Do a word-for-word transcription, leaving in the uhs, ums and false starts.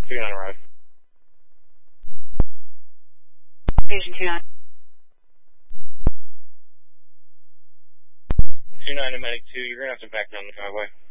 two nine arrive. Station two nine. two nine to Medic two, you're going to have to back down the driveway.